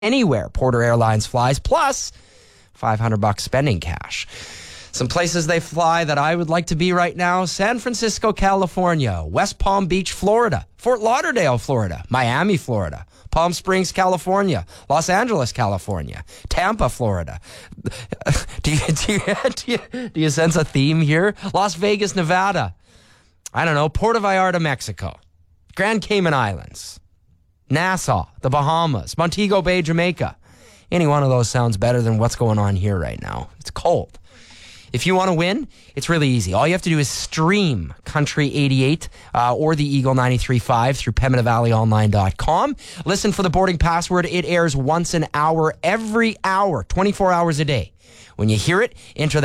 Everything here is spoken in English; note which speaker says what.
Speaker 1: anywhere Porter Airlines flies, plus $500 spending cash. Some places they fly that I would like to be right now: San Francisco, California; West Palm Beach, Florida; Fort Lauderdale, Florida; Miami, Florida; Palm Springs, California; Los Angeles, California; Tampa, Florida. Do you sense a theme here? Las Vegas, Nevada. I don't know, Puerto Vallarta, Mexico; Grand Cayman Islands; Nassau, the Bahamas; Montego Bay, Jamaica. Any one of those sounds better than what's going on here right now. It's cold. If you want to win, it's really easy. All you have to do is stream Country 88 or the Eagle 93.5 through PembinaValleyOnline.com. Listen for the boarding password. It airs once an hour, every hour, 24 hours a day. When you hear it, enter that